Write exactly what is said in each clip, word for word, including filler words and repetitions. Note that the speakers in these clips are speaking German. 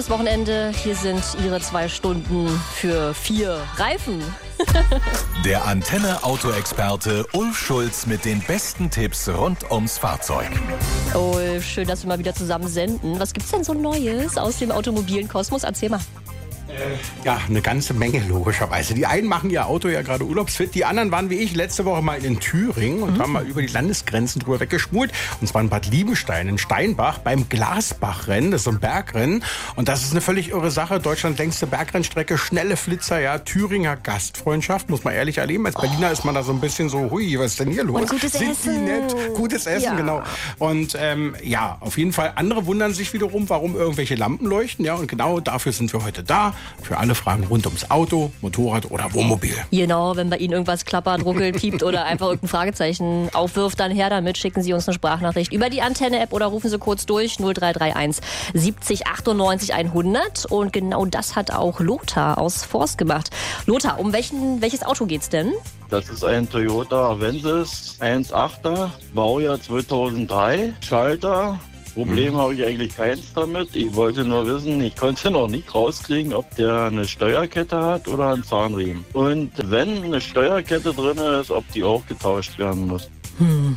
schönes Wochenende. Hier sind Ihre zwei Stunden für vier Reifen. Der Antenne-Auto-Experte Ulf Schulz mit den besten Tipps rund ums Fahrzeug. Ulf, schön, dass wir mal wieder zusammen senden. Was gibt's denn so Neues aus dem automobilen Kosmos? Erzähl mal. Ja, eine ganze Menge logischerweise. Die einen machen ihr Auto ja gerade urlaubsfit, die anderen waren wie ich letzte Woche mal in Thüringen und mhm. haben mal über die Landesgrenzen drüber weggeschmult. Und zwar in Bad Liebenstein, in Steinbach, beim Glasbachrennen, das ist so ein Bergrennen. Und das ist eine völlig irre Sache. Deutschlands längste Bergrennstrecke, schnelle Flitzer, ja, Thüringer Gastfreundschaft, muss man ehrlich erleben. Als Berliner oh. ist man da so ein bisschen so, hui, was ist denn hier los? Und gutes Sind Essen. die nett? Gutes Essen, ja. Genau. Und ähm, ja, auf jeden Fall, andere wundern sich wiederum, warum irgendwelche Lampen leuchten. Ja, und genau dafür sind wir heute da. Für alle Fragen rund ums Auto, Motorrad oder Wohnmobil. Genau, wenn bei Ihnen irgendwas klappert, ruckelt, piept oder einfach irgendein Fragezeichen aufwirft, dann her damit. Schicken Sie uns eine Sprachnachricht über die Antenne-App oder rufen Sie kurz durch null drei drei eins siebzig achtundneunzig hundert. Und genau das hat auch Lothar aus Forst gemacht. Lothar, um welchen, welches Auto geht's denn? Das ist ein Toyota Avensis eins Komma achter, Baujahr zweitausenddrei, Schalter. Problem habe ich eigentlich keins damit. Ich wollte nur wissen, ich konnte noch nicht rauskriegen, ob der eine Steuerkette hat oder einen Zahnriemen. Und wenn eine Steuerkette drin ist, ob die auch getauscht werden muss. Hm.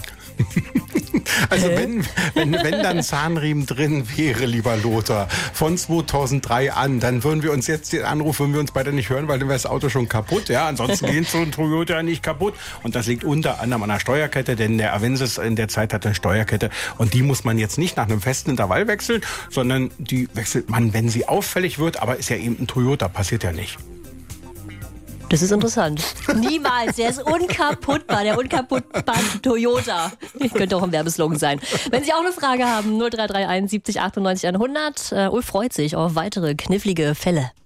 Also wenn, wenn, wenn dann Zahnriemen drin wäre, lieber Lothar, von zweitausenddrei an, dann würden wir uns jetzt den Anruf, würden wir uns beide nicht hören, weil dann wäre das Auto schon kaputt. Ja, ansonsten geht so ein Toyota nicht kaputt. Und das liegt unter anderem an der Steuerkette, denn der Avensis in der Zeit hat eine Steuerkette und die muss man jetzt nicht nach einem festen Intervall wechseln, sondern die wechselt man, wenn sie auffällig wird, aber ist ja eben ein Toyota, passiert ja nicht. Das ist interessant. Niemals. Der ist unkaputtbar. Der unkaputtbare Toyota. Könnte auch ein Werbeslogan sein. Wenn Sie auch eine Frage haben, null drei drei eins siebzig achtundneunzig hundert. Uh, Ulf freut sich auf weitere knifflige Fälle.